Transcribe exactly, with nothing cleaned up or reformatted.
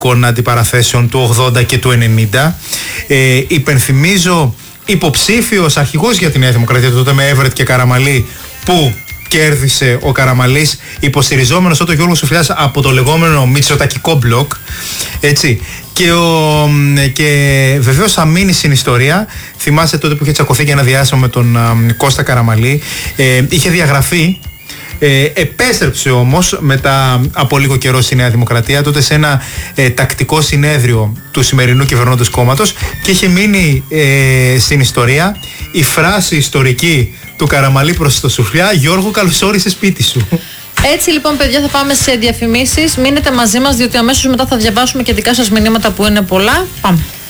αντιπαραθέσεων του ογδόντα και του ενενήντα. Ε, υπενθυμίζω υποψήφιος αρχηγός για τη Νέα Δημοκρατία τότε με Έβρετ και Καραμαλή, που κέρδισε ο Καραμαλής, υποστηριζόμενος τότε ο Γιώργος Σοφιάς από το λεγόμενο μητσοτακικό μπλοκ, έτσι. Και, ο, και βεβαίως θα μείνει στην ιστορία. Θυμάστε τότε που είχε τσακωθεί για ένα διάστημα με τον α, Κώστα Καραμαλή. Ε, είχε διαγραφεί. Ε, επέστρεψε όμως μετά από λίγο καιρό στη Νέα Δημοκρατία, τότε σε ένα ε, τακτικό συνέδριο του σημερινού κυβερνώντος κόμματος, και είχε μείνει ε, στην ιστορία η φράση ιστορική του Καραμαλή προς το Σοφιά: Γιώργο, καλώς όρισες σπίτι σου. Έτσι λοιπόν, παιδιά, θα πάμε σε διαφημίσεις. Μείνετε μαζί μας, διότι αμέσως μετά θα διαβάσουμε και δικά σας μηνύματα που είναι πολλά. Πάμε.